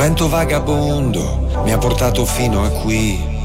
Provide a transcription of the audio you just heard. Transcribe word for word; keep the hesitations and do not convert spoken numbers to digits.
vento vagabondo mi ha portato fino a qui.